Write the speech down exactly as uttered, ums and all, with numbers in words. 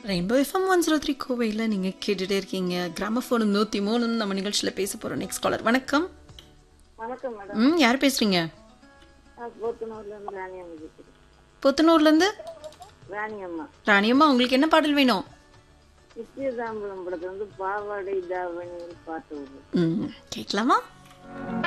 Rainbow FM one zero three கோவையில் நீங்கள் கேட்டுகிட்டே இருக்கீங்க. கிராமஃபோன் நூற்றி மூணு நம்ம நிகழ்ச்சியில் பேச போகிறோம். Next caller. வணக்கம். வணக்கம் மேடம். ம் யார் பேசுகிறீங்க? நான் போத்தனூர்லேருந்து ராணியம்மா பேசுகிறேன். புத்தனூர்லேருந்து ராணியம்மா. ராணியம்மா, உங்களுக்கு என்ன பாடல் வேணும்? நிச்சயதாம்பலம் படத்துல வந்து பாவாடை தாவணி பாட்டு. ம் கேட்கலாமா?